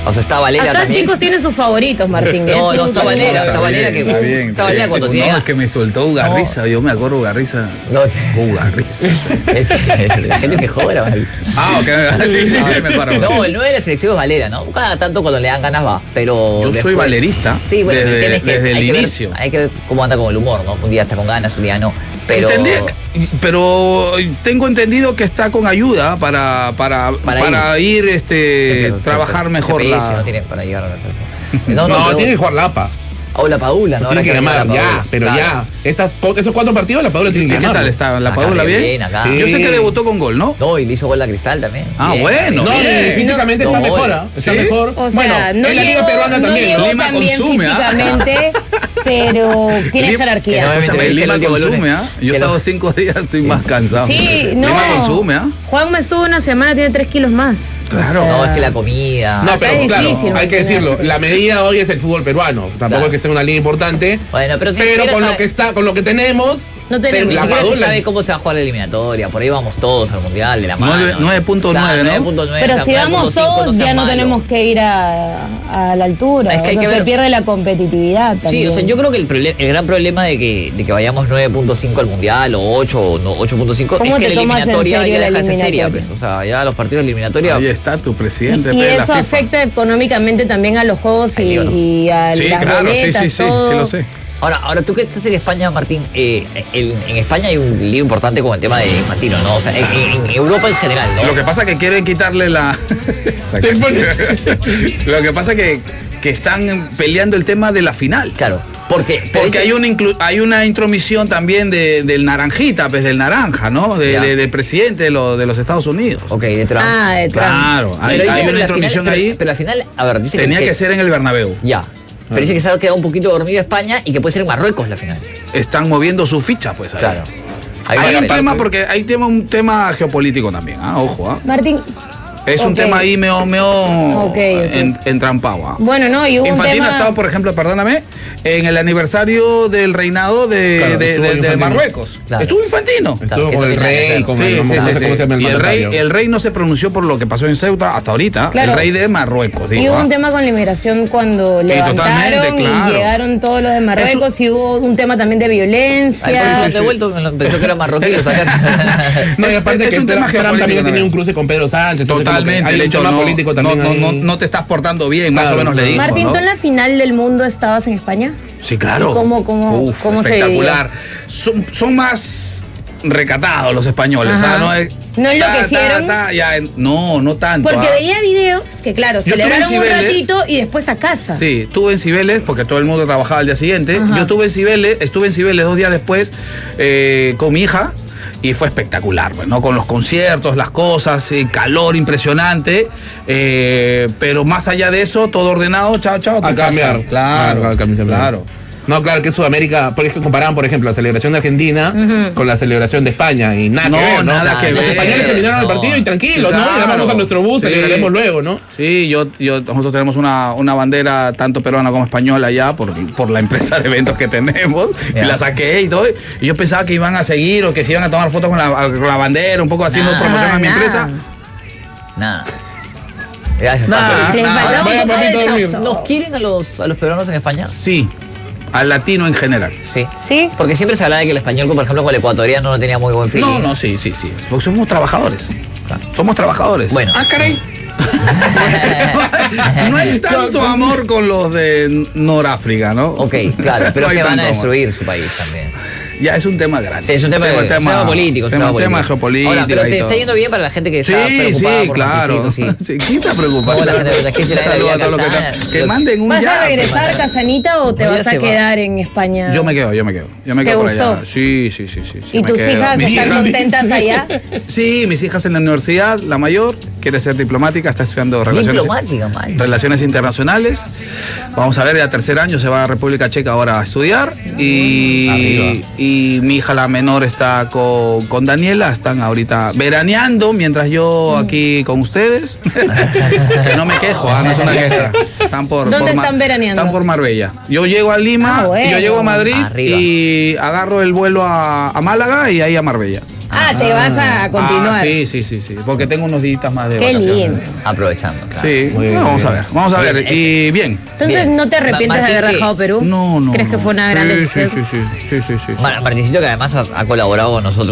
O sea, está Valera Acá también. chicos tienen sus favoritos, Martín. No, está Valera, está Valera que... Está bien. Está Valera cuando tiene... No, es que me soltó Ugarriza, yo me acuerdo Ugarriza. No, Ugarriza. es el genio que joda, ¿vale? Ah, ok, sí, me acuerdo. No, el 9 de la selección es Valera, ¿no? Cada tanto cuando le dan ganas va, pero... Yo soy valerista Sí, bueno, desde el inicio. Hay que ver cómo anda con el humor, ¿no? Un día está con ganas, un día no. Pero tengo entendido que está con ayuda para ir trabajar mejor GPS no tiene para llegar a la selección. No, tiene que jugar la APA. O la Padula, ¿no? Tiene que llamar, ya, pero claro. ya. Estos 4 partidos la Padula tiene que ¿Qué llamar. tal está? ¿La Acá Padula bien? bien, acá. Sí. Yo sé que debutó con gol, ¿no? No, y le hizo gol a Cristal también. Ah, Bien. bueno. No, Sí. físicamente No, está mejor, no, está ¿sí? mejor. O sea, bueno, no en la Liga llegó- Peruana no también, llegó ¿no? Lima tan bien consume, ¿ah? físicamente, pero tiene Lima- jerarquía. que no Escúchame, me Lima entrevisté el último consume, lunes. ¿ah? Yo he Que estado lo- 5 días, estoy más cansado. Sí, no. Lima consume, ¿ah? Juanma estuvo una semana, tiene 3 kilos más. Claro. No, es que la comida... No, Acá pero es claro, difícil hay que decirlo. mantenerse. La medida hoy es el fútbol peruano. Tampoco Claro. es que sea una liga importante. Bueno, pero ni Pero siquiera con sabe- lo que está, con lo que tenemos, No Pero tenemos. ni La siquiera se Padula- sabe cómo se va a jugar la eliminatoria. Por ahí vamos todos al Mundial de la mano. 9.9, Claro, ¿no? 9.9, Pero o sea, si vamos 9.5 todos, sea ya no malo. tenemos que ir a la altura. Es que hay O sea, que se ver- pierde la competitividad Sí, también. o sea, yo creo que el gran problema de que vayamos 9.5 al Mundial o 8 o no, 8.5 ¿Cómo es que te la tomas en eliminatoria serio ya la deja de ser seria, eliminatoria? pues. O sea, ya los partidos de eliminatoria... Ahí está tu presidente Y de la eso FIFA. afecta económicamente también a los juegos Al lío, ¿no? y a Sí, las claro, boletas, sí, todo. sí lo sé. Ahora, tú que estás en España, Martín, en España hay un lío importante con el tema de Infantino, ¿no? O sea, en Europa en general, ¿no? Lo que pasa es que quieren quitarle la... Lo que pasa es que están peleando el tema de la final. Claro, porque Hay una intromisión también del naranjita, pues del naranja, ¿no? Ya. Del presidente de los Estados Unidos. Ok, de Trump. Ah, de Trump. Claro, hay Pero dice que una la intromisión final- ahí. Pero al final, a ver, dice Tenía que ser en el Bernabéu. Ya. Pero dice que se ha quedado un poquito dormido España y que puede ser en Marruecos la final. Están moviendo su ficha, pues. Ahí. Claro. Hay varias un tema, partes. porque hay un tema geopolítico también, ojo, Martín, Es un Ok. tema ahí medio Ok. entrampado. bueno, no, y hubo un Infantino tema... ha estado, por ejemplo, perdóname, en el aniversario del reinado Claro, de estuvo Infantino. Marruecos. Claro. Estuvo Infantino. estuvo que con no el tenía que rey, ser. con Sí, el, no sí, sé sí, cómo se llama el y mandatario. el rey no se pronunció por lo que pasó en Ceuta hasta ahorita. Claro. El rey de Marruecos, Y digo. hubo un tema con la inmigración cuando Sí, levantaron totalmente, y claro. llegaron todos los de Marruecos y hubo un tema también de violencia. Ay, por eso sí, te sí. he vuelto, pensó que era marroquí, lo sacaron. No, y Es- aparte es que un tema Trump geopolítico también tenía también. un cruce con Pedro Sánchez. entonces como que Totalmente. Hay El un hecho, tema no, político también ahí. no te estás portando bien, más Claro, o menos le claro. dijo, Martín, ¿no? ¿tú en la final del mundo estabas en España? Sí, claro. ¿Y cómo se espectacular. Son más recatados los españoles, Ajá. ¿ah? ¿No enloquecieron? No tanto. Porque ¿ah? veía videos que, claro, Yo estuve en celebraron un Cibeles. ratito y después a casa. Sí, estuve en Cibeles, porque todo el mundo trabajaba al día siguiente. Ajá. Yo estuve en Cibeles 2 días después con mi hija. Y fue espectacular, pues, ¿no? Con los conciertos, las cosas, calor impresionante. Pero más allá de eso, todo ordenado, chao, tu A casa. cambiar. Claro, a cambiar. claro. No, claro que Sudamérica, porque es que comparaban, por ejemplo, la celebración de Argentina con la celebración de España y nada No, que ver, ¿no? nada que Los ver. españoles terminaron el No. partido y tranquilos, ¿no? Claro. Y vamos a nuestro bus, Sí. celebraremos luego, ¿no? Sí, nosotros tenemos una bandera tanto peruana como española ya por la empresa de eventos que tenemos. Ya. Y la saqué y todo. Y yo pensaba que iban a seguir o que se iban a tomar fotos con la bandera, un poco haciendo Nah. promoción a mi Nada. empresa. Nada. Gracias, Nada. Paco. Les faltaba Vaya, un poco papito, a de dormir. sazón. ¿Nos quieren a los peruanos en España? Sí, al latino en general. Sí. ¿Sí? Porque siempre se hablaba de que el español, por ejemplo, con el ecuatoriano no tenía muy buen feeling. No, sí. Porque somos trabajadores. Claro. Somos trabajadores. Bueno. Ah, caray. No hay tanto amor con los de Noráfrica, ¿no? Ok, claro, pero No hay que van a tanto amor. destruir su país también. Ya es un tema grande. Sí, es un tema político. Tema geopolítico. Ahora, pero y te todo. está yendo bien para la gente que Sí, está preocupada sí, por claro. Martincito, sí. Sí, ¿quién está preocupado? ¿Cómo la gente piensa que será de la Saludos a vida todos los que casada? están- que manden un ¿Vas ya. a regresar, Casanita, o te No, ya vas a se va. quedar en España? Yo me quedo. Yo me ¿Te quedo por gustó? allá. Sí. ¿Y me tus quedo. hijas Mis están hijas- contentas allá? Sí, mis hijas en la universidad, la mayor quiere ser diplomática, está estudiando Diplomática, man. relaciones internacionales. Vamos a ver, ya tercer año se va a República Checa ahora a estudiar. Y mi hija la menor está con Daniela, están ahorita veraneando mientras yo aquí con ustedes. Que no me quejo, no es una queja. Están ¿Dónde están veraneando? Están por Marbella. Yo llego a Lima, Ah, bueno. yo llego a Madrid Arriba. y agarro el vuelo a Málaga y ahí a Marbella. te vas a continuar. Sí, porque tengo unos días más de Qué vacaciones. lindo. Aprovechando, claro. Sí, Muy bien. vamos a ver. Bien, Y bien. Entonces, Bien. ¿no te arrepientes de Martín, haber ¿qué? dejado Perú? No. ¿Crees que fue una gran decisión? Sí. Martincito, que además ha colaborado con nosotros